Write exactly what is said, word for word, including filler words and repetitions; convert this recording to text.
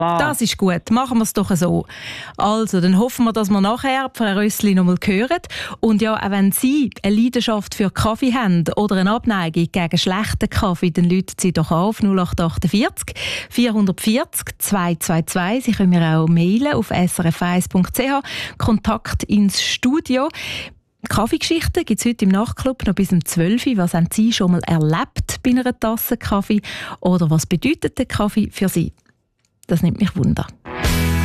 Das ist gut, machen wir es doch so. Also, dann hoffen wir, dass wir nachher Frau Rössli noch mal hören. Und ja, auch wenn Sie eine Leidenschaft für Kaffee haben oder eine Abneigung gegen schlechten Kaffee, dann rufen Sie doch auf null acht achtundvierzig vierhundertvierzig zweihundertzweiundzwanzig. Sie können mir auch mailen auf s r f eins punkt c h. Kontakt ins Studio. Kaffeegeschichten gibt es heute im Nachtclub noch bis um zwölf Uhr. Was haben Sie schon mal erlebt bei einer Tasse Kaffee? Oder was bedeutet der Kaffee für Sie? Das nimmt mich Wunder.